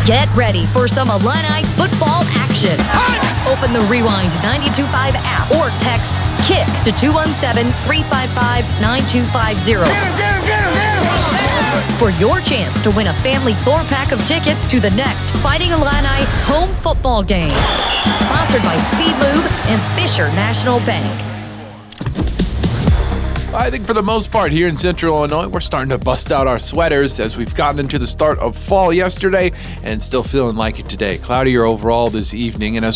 Get ready for some Illini football action. Open the Rewind 92.5 app or text KICK to 217-355-9250 for your chance to win a family 4-pack of tickets to the next Fighting Illini home football game. Sponsored by Speed Lube and Fisher National Bank. I think for the most part here in Central Illinois, we're starting to bust out our sweaters as we've gotten into the start of fall yesterday and still feeling like it today. Cloudier overall this evening, and as